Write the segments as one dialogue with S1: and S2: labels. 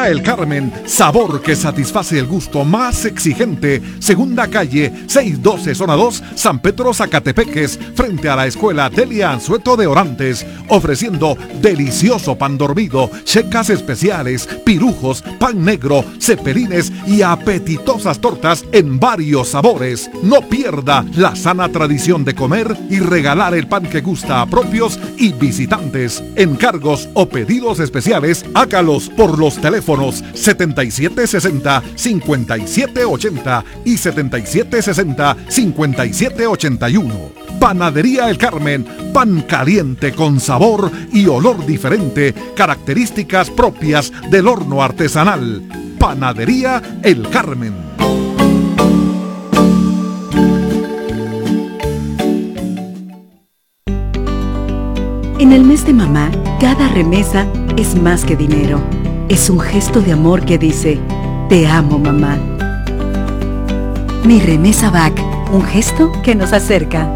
S1: Panadería El Carmen, sabor que satisface el gusto más exigente. Segunda calle, 612 zona 2, San Pedro Zacatepeques, frente a la escuela Delia Anzueto de Orantes, ofreciendo delicioso pan dormido, checas especiales, pirujos, pan negro, cepelines y apetitosas tortas en varios sabores. No pierda la sana tradición de comer y regalar el pan que gusta a propios y visitantes. Encargos o pedidos especiales, hágalos por los teléfonos 7760-5780 y 7760-5781. Panadería El Carmen, pan caliente con sabor y olor diferente, características propias del horno artesanal. Panadería El Carmen.
S2: En el mes de mamá, cada remesa es más que dinero. Es un gesto de amor que dice, te amo, mamá. Mi remesa BAC, un gesto que nos acerca.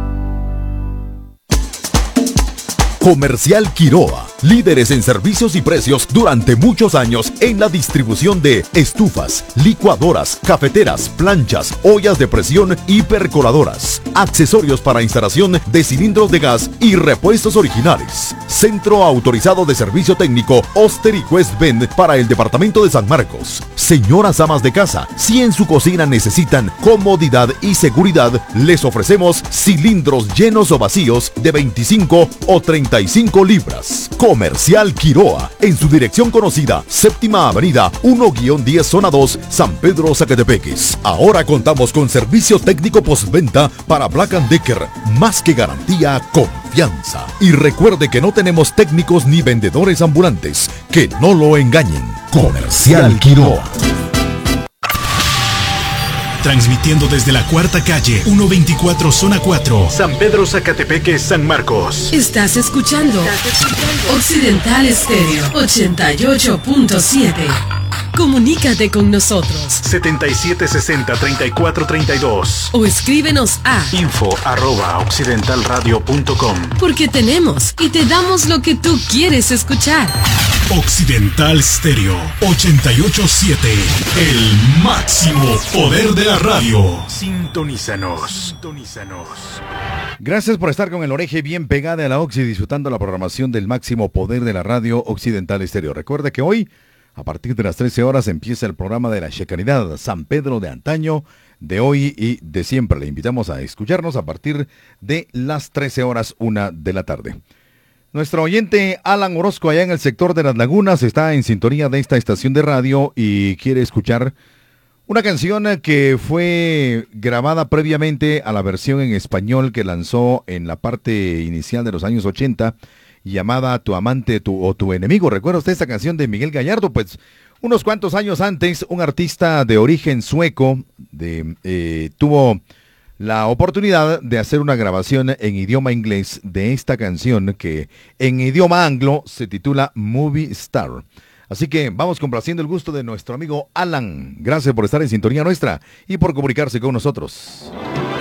S3: Comercial Quiroa, líderes en servicios y precios durante muchos años en la distribución de estufas, licuadoras, cafeteras, planchas, ollas de presión y percoladoras, accesorios para instalación de cilindros de gas y repuestos originales. Centro autorizado de servicio técnico Oster y West Bend para el departamento de San Marcos. Señoras amas de casa, si en su cocina necesitan comodidad y seguridad, les ofrecemos cilindros llenos o vacíos de 25 o 35 libras. Comercial Quiroa, en su dirección conocida, Séptima Avenida 1-10 Zona 2, San Pedro Zacatepeques. Ahora contamos con servicio técnico postventa para Black & Decker, más que garantía, confianza. Y recuerde que no tenemos técnicos ni vendedores ambulantes, que no lo engañen. Comercial Quiroa.
S4: Transmitiendo desde la Cuarta Calle, 124 Zona 4, San Pedro Zacatepeques, San Marcos.
S5: Estás escuchando Occidental Estéreo 88.7. Comunícate con nosotros
S4: 7760-3432
S5: o escríbenos a
S4: info@occidentalradio.com,
S5: porque tenemos y te damos lo que tú quieres escuchar.
S4: Occidental Stereo 88.7, el máximo poder de la radio. Sintonízanos.
S6: Gracias por estar con el oreje bien pegada a la Oxy, disfrutando la programación del máximo poder de la radio Occidental Stereo. Recuerde que hoy, a partir de las 13 horas, empieza el programa de la Checanidad, San Pedro de antaño, de hoy y de siempre. Le invitamos a escucharnos a partir de las 13 horas, 1 de la tarde. Nuestro oyente Alan Orozco, allá en el sector de Las Lagunas, está en sintonía de esta estación de radio y quiere escuchar una canción que fue grabada previamente a la versión en español que lanzó en la parte inicial de los años 80, llamada Tu amante o tu enemigo. ¿Recuerda usted esta canción de Miguel Gallardo? Pues unos cuantos años antes, un artista de origen sueco tuvo la oportunidad de hacer una grabación en idioma inglés de esta canción que en idioma anglo se titula Movie Star. Así que vamos complaciendo el gusto de nuestro amigo Alan. Gracias por estar en sintonía nuestra y por comunicarse con nosotros.